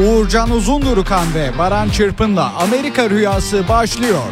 Uğurcan Uzundurukan ve Baran Çırpın'la Amerika Rüyası başlıyor.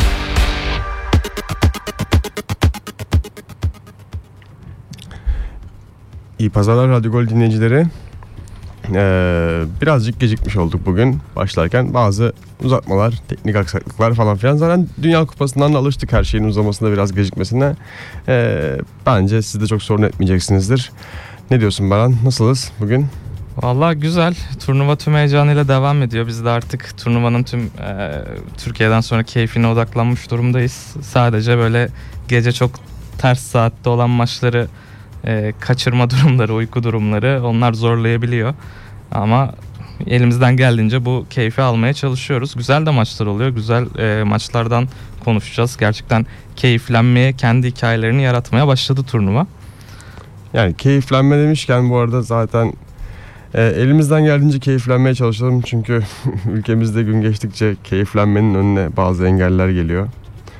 İyi pazarlar Radyo Gol dinleyicileri. Birazcık gecikmiş olduk bugün başlarken. Bazı uzatmalar, teknik aksaklıklar falan filan. Zaten Dünya Kupası'ndan da alıştık her şeyin uzamasında, biraz gecikmesine. Bence siz de çok sorun etmeyeceksinizdir. Ne diyorsun Baran? Nasılız bugün? Vallahi güzel. Turnuva tüm heyecanıyla devam ediyor. Biz de artık turnuvanın tüm Türkiye'den sonra keyfine odaklanmış durumdayız. Sadece böyle gece çok ters saatte olan maçları kaçırma durumları, uyku durumları onlar zorlayabiliyor. Ama elimizden geldiğince bu keyfi almaya çalışıyoruz. Güzel de maçlar oluyor. Güzel maçlardan konuşacağız. Gerçekten keyiflenmeye, kendi hikayelerini yaratmaya başladı turnuva. Yani keyiflenme demişken bu arada zaten elimizden geldiğince keyiflenmeye çalışalım. Çünkü ülkemizde gün geçtikçe keyiflenmenin önüne bazı engeller geliyor.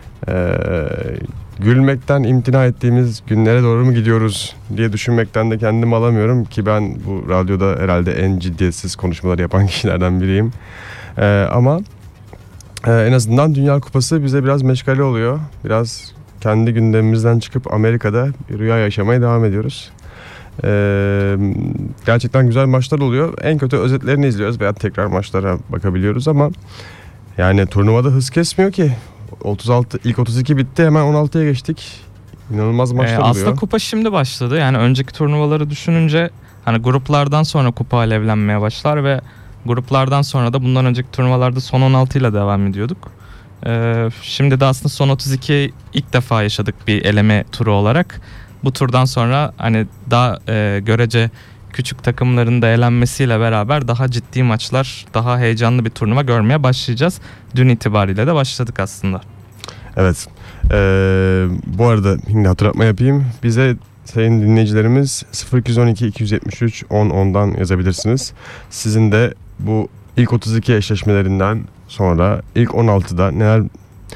Gülmekten imtina ettiğimiz günlere doğru mu gidiyoruz diye düşünmekten de kendimi alamıyorum ki ben bu radyoda herhalde en ciddiyetsiz konuşmaları yapan kişilerden biriyim. Ama en azından Dünya Kupası bize biraz meşgale oluyor. Biraz kendi gündemimizden çıkıp Amerika'da bir rüya yaşamaya devam ediyoruz. Gerçekten güzel maçlar oluyor. En kötü özetlerini izliyoruz veya tekrar maçlara bakabiliyoruz ama yani turnuvada hız kesmiyor ki. 36 ilk 32 bitti, hemen 16'ya geçtik. İnanılmaz maçlar oluyor. Aslında kupa şimdi başladı. Yani önceki turnuvaları düşününce hani gruplardan sonra kupa alevlenmeye başlar ve gruplardan sonra da bundan önceki turnuvalarda son 16 ile devam ediyorduk. Şimdi de aslında son 32 ilk defa yaşadık bir eleme turu olarak. Bu turdan sonra hani daha görece küçük takımların da elenmesiyle beraber daha ciddi maçlar, daha heyecanlı bir turnuva görmeye başlayacağız. Dün itibariyle de başladık aslında. Evet. Bu arada şimdi hatırlatma yapayım. Bize sayın dinleyicilerimiz 0212 273 10'dan yazabilirsiniz. Sizin de bu ilk 32 eşleşmelerinden sonra ilk 16'da neler